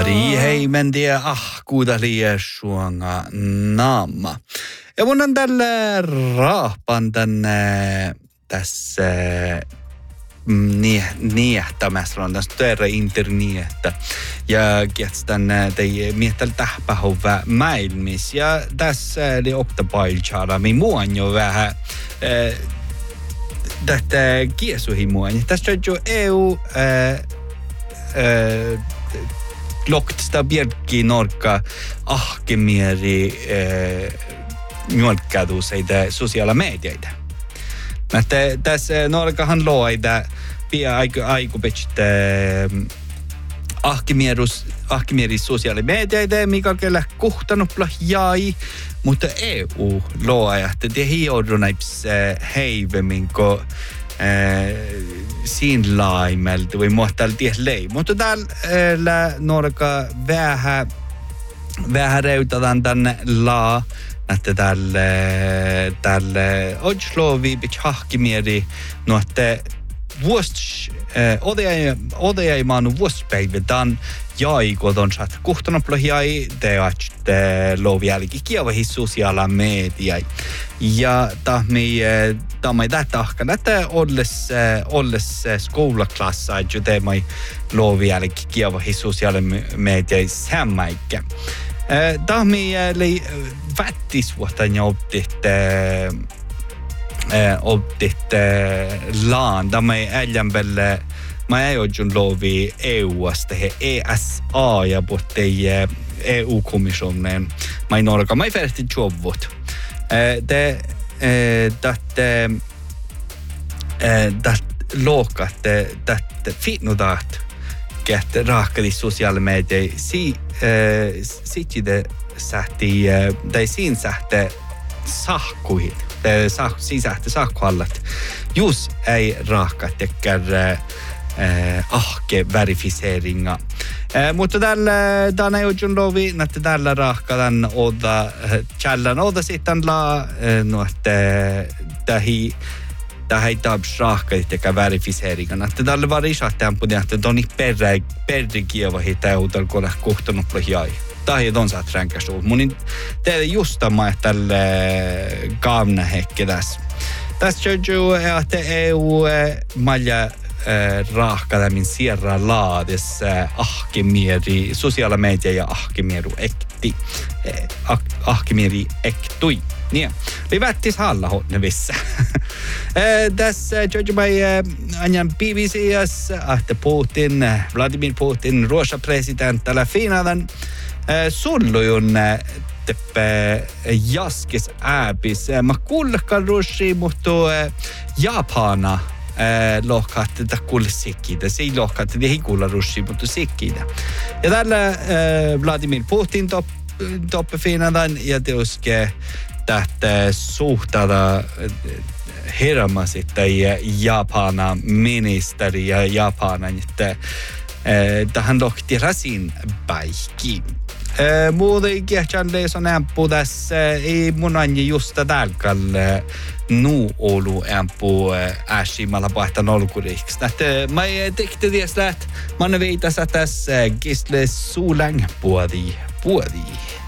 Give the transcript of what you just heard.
Ari hei mendiä kuudalia suonga naama. Ja mun on tällä raapan tänne tässä niehtämässä on tässä töärä interniehtä. Ja kiets tänne tei miettel tähpähovä maailmis. Ja tässä oli oktapailchaara mi muun jo vähän tästä kiesuhin muun. Tässä on jo EU loktista björkki norka ahkemieri mjölkkäduseita sosiaala medioita. Mutta tässä norkahan loida pia aikupetstä ahkemieri sosiaala medioita, mikä kyllä kuhtanut jäi, mutta EU loa, että te hiodunaips heivemminko siinä laimelta voi muuttaa lei. Mutta täällä norka vähän reutetaan tänne laa, että tälle odslovi bich hahkimieri noite vuost odeja maanu vuospäivitään jäi kodon saat kuhtanoplo jäi teat lovi jälki kievahi sosiaala media ja tahmei tätä ahkan että olles skoulaklassa jo teemai lovi jälki kievahi sosiaala media sämmäikkä tahmei lei vättis vuotan ja optit laan tahmei äljänpelle mä ei ole lovi EU-asta he ESA ja puhuttei EU-komissionen mä ei norka mä ei färsti jovvot dat lokat dat fitnudat ket raakali sosiaalimedia sitide sähti tai siinä sähte sahkuihin sisähte sahkuallat jus ei raakat tekkär ahke verifiseringa. Mutta tällä ei ole lovi, että tällä rahkadan oda challan oda sitten la tähi tabs rahkadi teka verifiseringa. Että tällä varisat tempuni, että toni perri kieva hiteutal kola kohtanut jäi. Tahi don saat ränkäsuun. Munin teille just tämä, että tälle kaamna hekke tässä. Tässä on että EU malja raahkada min sierra laades ahkemieri sosiaala media ja ahkemieri ektui. Niin. Livättis halla honne vissa. Tässä George by anjan BBC:s että Putin, Vladimir Putin, Ruosa president tällä finalan sullujun teppe jaskis ääpis. Mä kuullekaan ruusi, mutta Japana lohkaat tätä kuulle sikkiitä. Se ei lohkaat, että ei kuulla ruusi, mutta sikkiitä. Ja tällä Vladimir Putin toppe finalan ja teuske tähtä suhtada herma sitten Japana ministeri ja Japanan, että tähän lohti rasin päihki. Muutenkin Janle on ämppu tässä ei mun anji just tälkälle olu ämppu äsimalla paihtan olkuriksi. Mä ei tekti tiedä, että mä veitä tässä gisle suuläng puodi.